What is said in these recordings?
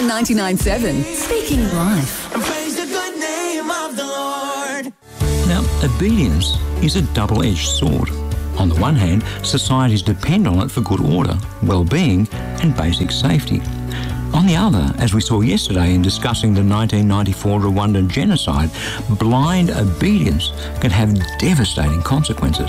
99.7. Speaking life. Praise the good name of the Lord. Now, obedience is a double-edged sword. On the one hand, societies depend on it for good order, well-being and basic safety. On the other, as we saw yesterday in discussing the 1994 Rwandan genocide, blind obedience can have devastating consequences.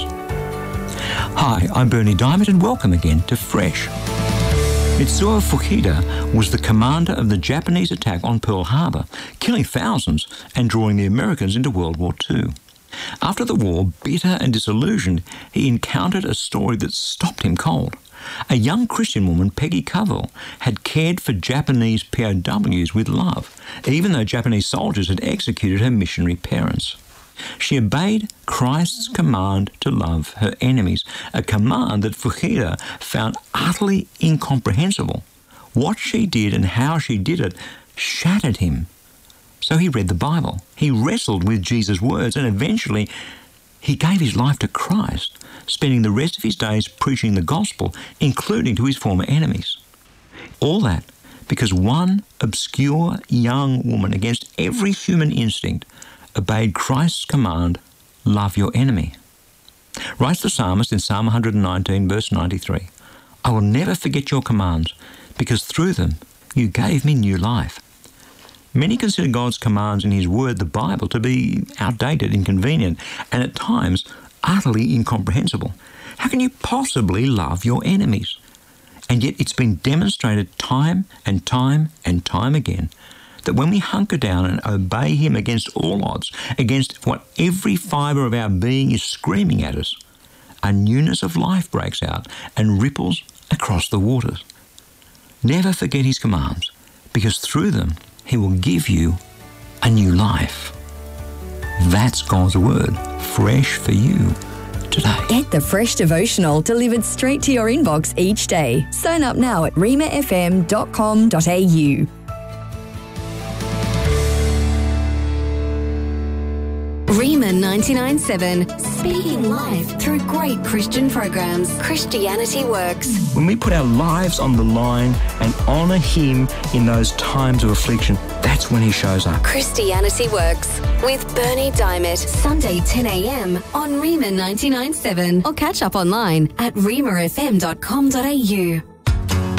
Hi, I'm Bernie Diamond and welcome again to Fresh. Mitsuo Fuchida was the commander of the Japanese attack on Pearl Harbor, killing thousands and drawing the Americans into World War II. After the war, bitter and disillusioned, he encountered a story that stopped him cold. A young Christian woman, Peggy Covell, had cared for Japanese POWs with love, even though Japanese soldiers had executed her missionary parents. She obeyed Christ's command to love her enemies, a command that Fuchida found utterly incomprehensible. What she did and how she did it shattered him. So he read the Bible. He wrestled with Jesus' words and eventually he gave his life to Christ, spending the rest of his days preaching the gospel, including to his former enemies. All that because one obscure young woman, against every human instinct, obeyed Christ's command, love your enemy. Writes the psalmist in Psalm 119, verse 93, I will never forget your commands, because through them you gave me new life. Many consider God's commands in his word, the Bible, to be outdated, inconvenient, and at times utterly incomprehensible. How can you possibly love your enemies? And yet it's been demonstrated time and time and time again that when we hunker down and obey him against all odds, against what every fibre of our being is screaming at us, a newness of life breaks out and ripples across the waters. Never forget his commands, because through them he will give you a new life. That's God's word, fresh for you today. Get the Fresh Devotional delivered straight to your inbox each day. Sign up now at rimafm.com.au. Rima 99.7, speaking life through great Christian programs. Christianity Works. When we put our lives on the line and honour him in those times of affliction, that's when he shows up. Christianity Works with Bernie Diamond. Sunday 10 a.m. on Rima 99.7 or catch up online at rimafm.com.au.